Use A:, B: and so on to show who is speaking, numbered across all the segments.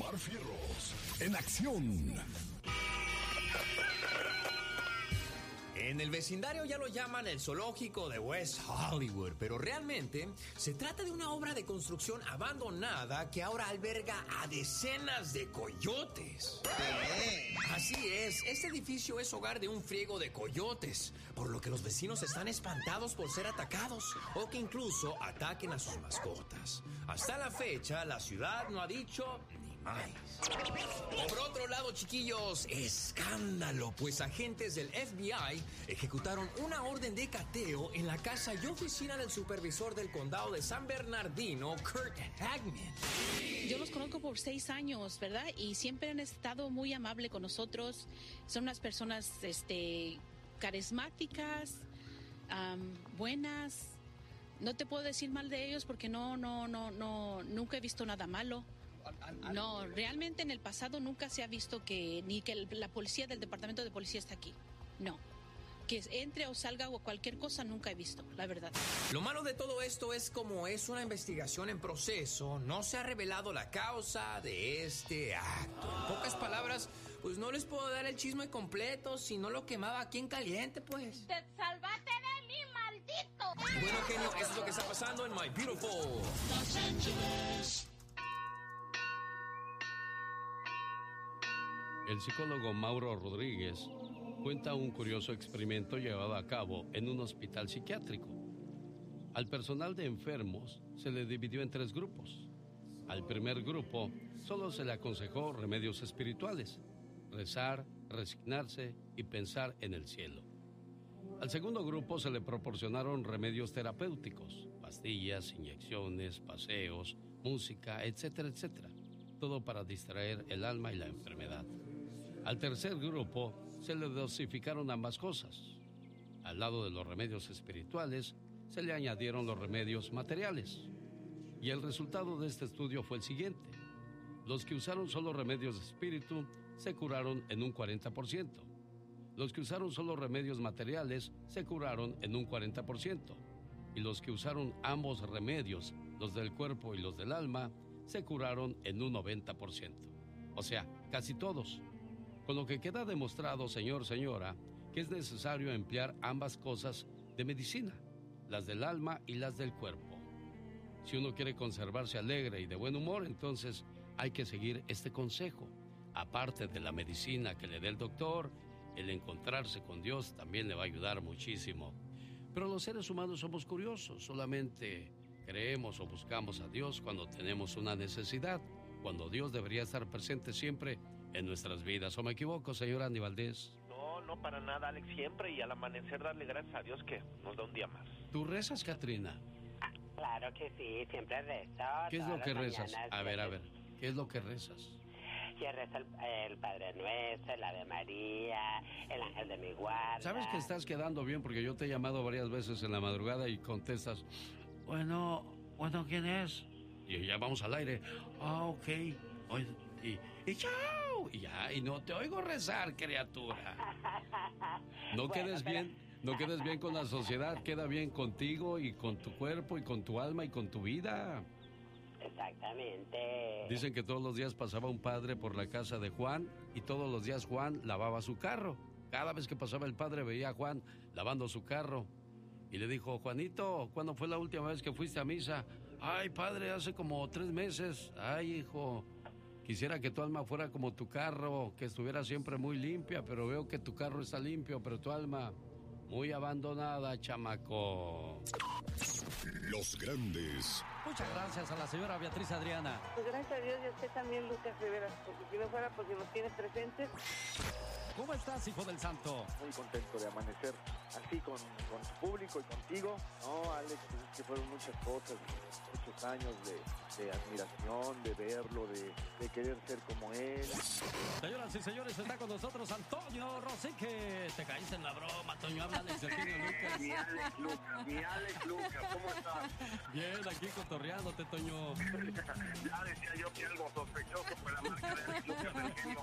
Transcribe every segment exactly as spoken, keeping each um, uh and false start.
A: Omar Fierros en acción.
B: En el vecindario ya lo llaman el zoológico de West Hollywood, pero realmente se trata de una obra de construcción abandonada que ahora alberga a decenas de coyotes. ¿Qué? Así es, este edificio es hogar de un friego de coyotes, por lo que los vecinos están espantados por ser atacados o que incluso ataquen a sus mascotas. Hasta la fecha, la ciudad no ha dicho ni más. Por otro lado, chiquillos, escándalo, pues agentes del F B I ejecutaron una orden de cateo en la casa y oficina del supervisor del condado de San Bernardino, Kurt Hagman.
C: Yo los conozco por seis años, ¿verdad? Y siempre han estado muy amables con nosotros. Son unas personas este, carismáticas, um, buenas. No te puedo decir mal de ellos porque no, no, no, no, nunca he visto nada malo. No, realmente en el pasado nunca se ha visto que ni que el, la policía del departamento de policía está aquí. No. Que entre o salga o cualquier cosa nunca he visto, la verdad.
B: Lo malo de todo esto es como es una investigación en proceso, no se ha revelado la causa de este acto. En pocas palabras, pues no les puedo dar el chisme completo si no lo quemaba aquí en caliente, pues.
D: ¡Te salvaste de mí, maldito!
B: Bueno, genio, eso es lo que está pasando en My Beautiful
A: Los Ángeles.
E: El psicólogo Mauro Rodríguez cuenta un curioso experimento llevado a cabo en un hospital psiquiátrico. Al personal de enfermos se le dividió en tres grupos. Al primer grupo solo se le aconsejó remedios espirituales, rezar, resignarse y pensar en el cielo. Al segundo grupo se le proporcionaron remedios terapéuticos, pastillas, inyecciones, paseos, música, etcétera, etcétera. Todo para distraer el alma y la enfermedad. Al tercer grupo se le dosificaron ambas cosas. Al lado de los remedios espirituales se le añadieron los remedios materiales. Y el resultado de este estudio fue el siguiente. Los que usaron solo remedios de espíritu se curaron en un cuarenta por ciento. Los que usaron solo remedios materiales se curaron en un cuarenta por ciento. Y los que usaron ambos remedios, los del cuerpo y los del alma, se curaron en un noventa por ciento. O sea, casi todos. Con lo que queda demostrado, señor, señora, que es necesario emplear ambas cosas de medicina, las del alma y las del cuerpo. Si uno quiere conservarse alegre y de buen humor, entonces hay que seguir este consejo. Aparte de la medicina que le dé el doctor, el encontrarse con Dios también le va a ayudar muchísimo. Pero los seres humanos somos curiosos, solamente creemos o buscamos a Dios cuando tenemos una necesidad, cuando Dios debería estar presente siempre en nuestras vidas. ¿O me equivoco, señor Andy Valdés?
F: No, no para nada, Alex. Siempre y al amanecer darle gracias a Dios que nos da un día más.
E: ¿Tú rezas, Katrina?
G: Ah, claro que sí, siempre rezo.
E: ¿Qué es lo que rezas?
G: Mañanas,
E: a ver, a ver, ¿qué es lo que rezas?
G: Yo rezo el, el Padre Nuestro, el Ave María, el Ángel de mi guarda.
E: ¿Sabes que estás quedando bien? Porque yo te he llamado varias veces en la madrugada y contestas, bueno, bueno, ¿quién es? Y ya vamos al aire. Ah, ok. Oye, y, y chao. Y ya, y no te oigo rezar, criatura. No bueno, quedes pero... bien, no quedes bien con la sociedad, queda bien contigo y con tu cuerpo y con tu alma y con tu vida.
G: Exactamente.
E: Dicen que todos los días pasaba un padre por la casa de Juan y todos los días Juan lavaba su carro. Cada vez que pasaba el padre veía a Juan lavando su carro. Y le dijo, Juanito, ¿cuándo fue la última vez que fuiste a misa? Ay, padre, hace como tres meses. Ay, hijo, quisiera que tu alma fuera como tu carro, que estuviera siempre muy limpia, pero veo que tu carro está limpio, pero tu alma muy abandonada, chamaco.
A: Los grandes.
H: Muchas gracias a la señora Beatriz Adriana.
I: Pues gracias a Dios y a usted también, Lucas Rivera, porque si no fuera porque nos tiene presentes.
H: ¿Cómo estás, hijo del santo?
J: Muy contento de amanecer así con, con tu público y contigo. No, Alex, pues es que fueron muchas cosas, muchos años de, de admiración, de verlo, de, de querer ser como él.
H: Señoras y señores, está con nosotros Antonio Rosique. Te caíste en la broma, Toño. Habla Alex del genio Lucas.
K: Mi Alex Lucas, mi Alex Lucas, ¿cómo estás?
H: Bien, aquí cotorreándote, Toño.
K: Ya decía yo que algo sospechoso fue la marca de Alex Lucas del genio.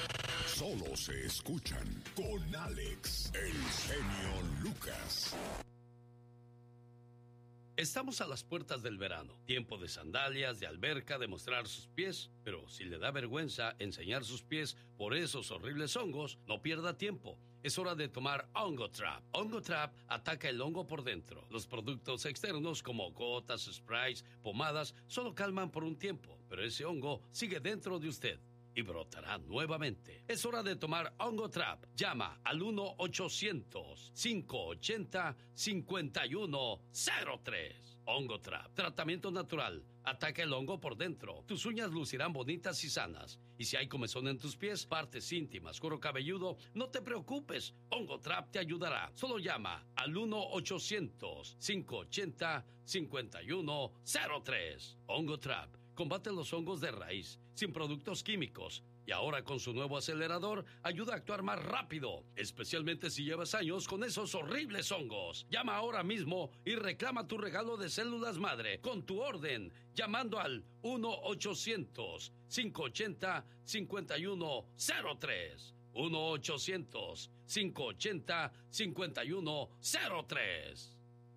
A: Solo se escuchan con Alex, el genio Lucas.
E: Estamos a las puertas del verano, tiempo de sandalias, de alberca, de mostrar sus pies, pero si le da vergüenza enseñar sus pies por esos horribles hongos, no pierda tiempo. Es hora de tomar Ongotrap. Ongotrap ataca el hongo por dentro. Los productos externos como gotas, sprays, pomadas, solo calman por un tiempo, pero ese hongo sigue dentro de usted y brotará nuevamente. Es hora de tomar Ongotrap. Llama al uno ochocientos, cinco ochenta, cincuenta y uno cero tres. Ongotrap, tratamiento natural. Ataca el hongo por dentro. Tus uñas lucirán bonitas y sanas. Y si hay comezón en tus pies, partes íntimas, cuero cabelludo, no te preocupes. Ongotrap te ayudará. Solo llama al uno ochocientos, cinco ochenta, cincuenta y uno cero tres. Ongotrap combate los hongos de raíz, sin productos químicos. Y ahora con su nuevo acelerador, ayuda a actuar más rápido, especialmente si llevas años con esos horribles hongos. Llama ahora mismo y reclama tu regalo de células madre con tu orden, llamando al uno ochocientos, cinco ochenta, cincuenta y uno cero tres. uno ochocientos, cinco ochenta, cincuenta y uno cero tres.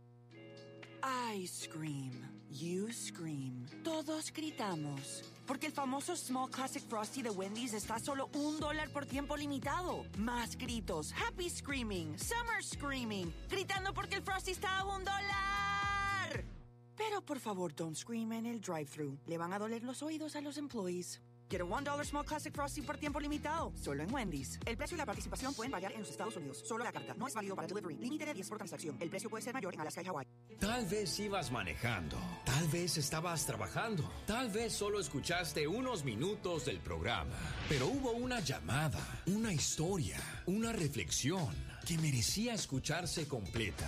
L: I scream. You scream. Todos gritamos. Porque el famoso Small Classic Frosty de Wendy's está a solo un dólar por tiempo limitado. Más gritos. Happy Screaming. Summer Screaming. Gritando porque el Frosty está a un dólar. Pero por favor, don't scream en el drive-thru. Le van a doler los oídos a los employees. Get a one dollar Small Classic Frosty por tiempo limitado. Solo en Wendy's. El precio y la participación pueden variar en los Estados Unidos. Solo la carta. No es válido para delivery. Límite de diez por transacción. El precio puede ser mayor en Alaska y Hawaii.
B: Tal vez ibas manejando. Tal vez estabas trabajando. Tal vez solo escuchaste unos minutos del programa. Pero hubo una llamada, una historia, una reflexión que merecía escucharse completa.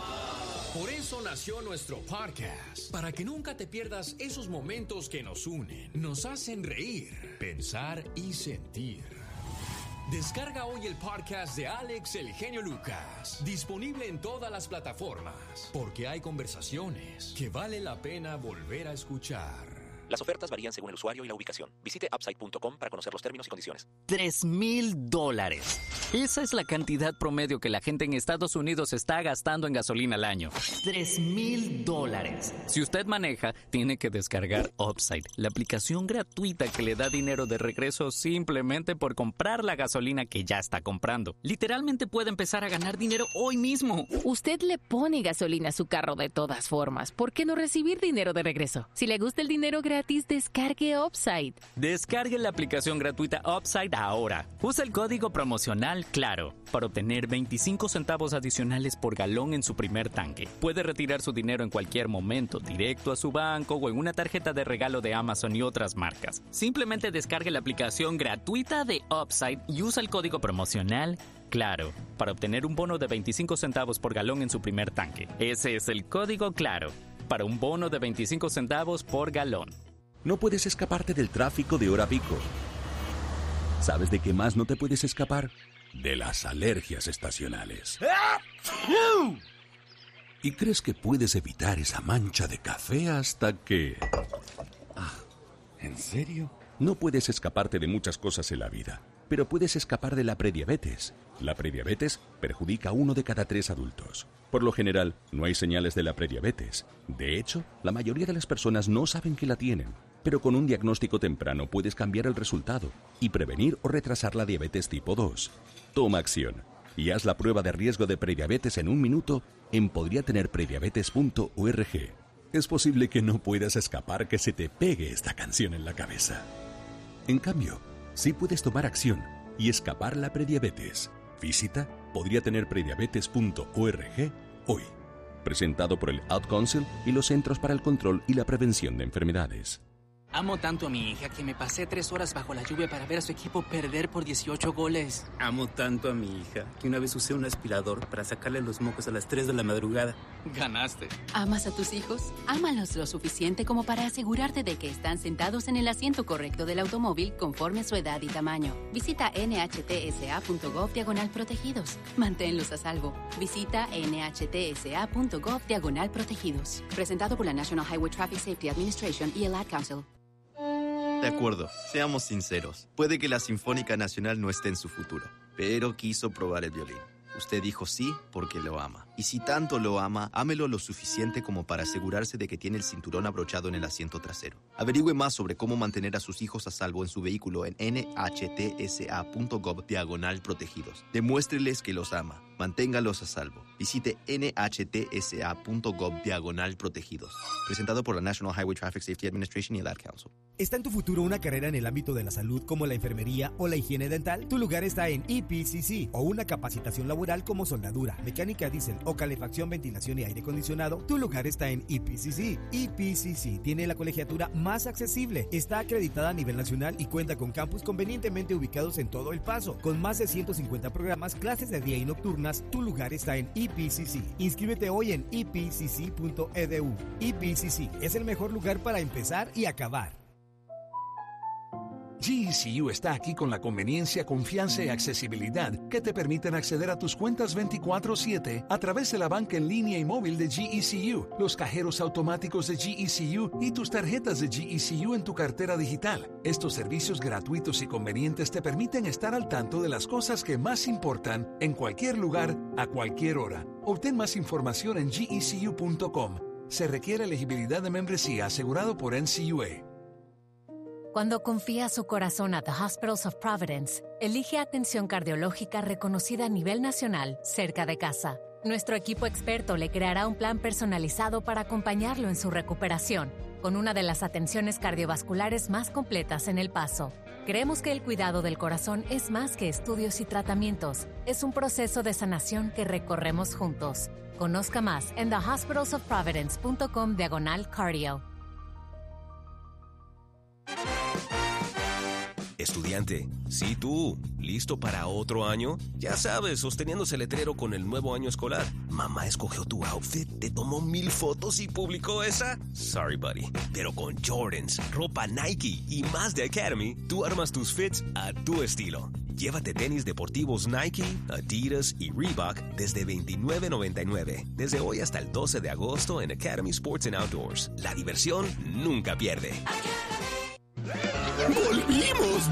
B: Por eso nació nuestro podcast, para que nunca te pierdas esos momentos que nos unen, nos hacen reír, pensar y sentir. Descarga hoy el podcast de Alex El Genio Lucas, disponible en todas las plataformas, porque hay conversaciones que vale la pena volver a escuchar.
M: Las ofertas varían según el usuario y la ubicación. Visite upside punto com para conocer los términos y condiciones.
N: Tres mil dólares. Esa es la cantidad promedio que la gente en Estados Unidos está gastando en gasolina al año. Tres mil dólares. Si usted maneja, tiene que descargar Upside, la aplicación gratuita que le da dinero de regreso simplemente por comprar la gasolina que ya está comprando. Literalmente puede empezar a ganar dinero hoy mismo.
O: Usted le pone gasolina a su carro de todas formas. ¿Por qué no recibir dinero de regreso? Si le gusta el dinero gratis, descargue Upside.
N: Descargue la aplicación gratuita Upside ahora. Usa el código promocional CLARO para obtener veinticinco centavos adicionales por galón en su primer tanque. Puede retirar su dinero en cualquier momento, directo a su banco o en una tarjeta de regalo de Amazon y otras marcas. Simplemente descargue la aplicación gratuita de Upside y usa el código promocional CLARO para obtener un bono de veinticinco centavos por galón en su primer tanque. Ese es el código CLARO para un bono de veinticinco centavos por galón.
P: No puedes escaparte del tráfico de hora pico. ¿Sabes de qué más no te puedes escapar? De las alergias estacionales. Y crees que puedes evitar esa mancha de café hasta que... Ah, ¿en serio? No puedes escaparte de muchas cosas en la vida, pero puedes escapar de la prediabetes. La prediabetes perjudica a uno de cada tres adultos. Por lo general, no hay señales de la prediabetes. De hecho, la mayoría de las personas no saben que la tienen. Pero con un diagnóstico temprano puedes cambiar el resultado y prevenir o retrasar la diabetes tipo dos. Toma acción y haz la prueba de riesgo de prediabetes en un minuto en podría tener prediabetes punto org. Es posible que no puedas escapar que se te pegue esta canción en la cabeza. En cambio, sí puedes tomar acción y escapar la prediabetes. Visita podría tener prediabetes punto org hoy. Presentado por el Ad Council y los Centros para el Control y la Prevención de Enfermedades.
Q: Amo tanto a mi hija que me pasé tres horas bajo la lluvia para ver a su equipo perder por dieciocho goles.
R: Amo tanto a mi hija que una vez usé un aspirador para sacarle los mocos a las tres de la madrugada.
Q: Ganaste.
S: ¿Amas a tus hijos? Ámalos lo suficiente como para asegurarte de que están sentados en el asiento correcto del automóvil conforme a su edad y tamaño. Visita nhtsa.gov diagonal protegidos. Manténlos a salvo. Visita nhtsa.gov diagonal protegidos. Presentado por la National Highway Traffic Safety Administration y el Ad Council.
T: De acuerdo, seamos sinceros. Puede que la Sinfónica Nacional no esté en su futuro, pero quiso probar el violín. Usted dijo sí porque lo ama. Y si tanto lo ama, ámelo lo suficiente como para asegurarse de que tiene el cinturón abrochado en el asiento trasero. Averigüe más sobre cómo mantener a sus hijos a salvo en su vehículo en nhtsa.gov diagonal protegidos. Demuéstreles que los ama. Manténgalos a salvo. Visite nhtsa.gov diagonal protegidos. Presentado por la National Highway Traffic Safety Administration y el Ad Council.
U: ¿Está en tu futuro una carrera en el ámbito de la salud como la enfermería o la higiene dental? Tu lugar está en E P C C, o una capacitación laboral como soldadura, mecánica diésel o calefacción, ventilación y aire acondicionado. Tu lugar está en E P C C. E P C C tiene la colegiatura más accesible, está acreditada a nivel nacional y cuenta con campus convenientemente ubicados en todo El Paso. Con más de ciento cincuenta programas, clases de día y nocturnas, tu lugar está en E P C C. Inscríbete hoy en e p c c punto e d u. E P C C es el mejor lugar para empezar y acabar.
V: G E C U está aquí con la conveniencia, confianza y accesibilidad que te permiten acceder a tus cuentas veinticuatro siete a través de la banca en línea y móvil de G E C U, los cajeros automáticos de G E C U y tus tarjetas de G E C U en tu cartera digital. Estos servicios gratuitos y convenientes te permiten estar al tanto de las cosas que más importan en cualquier lugar, a cualquier hora. Obtén más información en G E C U punto com. Se requiere elegibilidad de membresía asegurado por N C U A.
W: Cuando confía su corazón a The Hospitals of Providence, elige atención cardiológica reconocida a nivel nacional cerca de casa. Nuestro equipo experto le creará un plan personalizado para acompañarlo en su recuperación, con una de las atenciones cardiovasculares más completas en El Paso. Creemos que el cuidado del corazón es más que estudios y tratamientos. Es un proceso de sanación que recorremos juntos. Conozca más en the hospitals of providence punto com diagonal cardio.
X: Estudiante, sí tú, ¿listo para otro año? Ya sabes, sosteniéndose el letrero con el nuevo año escolar. Mamá escogió tu outfit, te tomó mil fotos y publicó esa. Sorry, buddy. Pero con Jordans, ropa Nike y más de Academy, tú armas tus fits a tu estilo. Llévate tenis deportivos Nike, Adidas y Reebok desde veintinueve noventa y nueve. Desde hoy hasta el doce de agosto en Academy Sports and Outdoors. La diversión nunca pierde.
A: ¡Volvimos!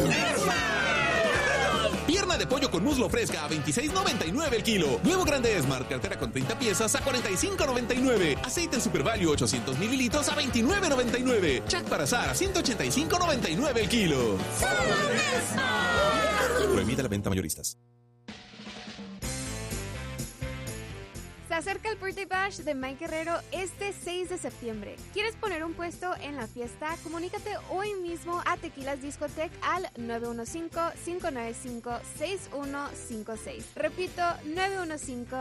Y: Pierna de pollo con muslo fresca a veintiséis noventa y nueve el kilo. Nuevo grande Smart cartera con treinta piezas a cuarenta y cinco noventa y nueve. Aceite en Super Value ochocientos mililitros a veintinueve noventa y nueve. Chac para azar a ciento ochenta y cinco noventa y nueve el kilo. Prohibida la venta mayoristas.
Z: Se acerca el Birthday Bash de Mike Guerrero este seis de septiembre. ¿Quieres poner un puesto en la fiesta? Comunícate hoy mismo a Tequilas Discotech al nueve uno cinco, cinco nueve cinco, seis uno cinco seis. Repito, nueve uno cinco,